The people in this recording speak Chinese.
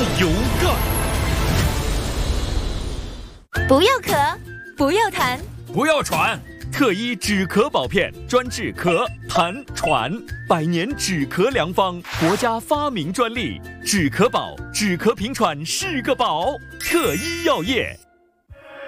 油盖。 不要咳，不要痰， 不要喘，特医止咳宝片专治咳、痰、喘，100年止咳良方，国家发明专利，止咳宝，止咳平喘是个宝，特医药业。